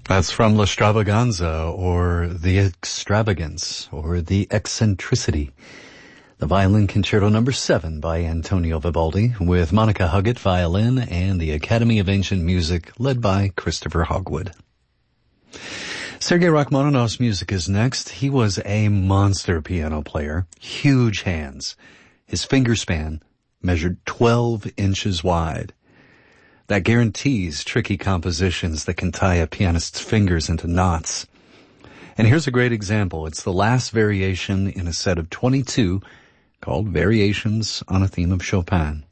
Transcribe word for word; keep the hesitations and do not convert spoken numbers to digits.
That's from L'Extravaganza, or the Extravagance, or the Eccentricity. The Violin Concerto number seven by Antonio Vivaldi, with Monica Huggett violin and the Academy of Ancient Music led by Christopher Hogwood. Sergei Rachmaninoff's music is next. He was a monster piano player, huge hands. His finger span measured twelve inches wide. That guarantees tricky compositions that can tie a pianist's fingers into knots. And here's a great example. It's the last variation in a set of twenty-two called Variations on a Theme of Chopin.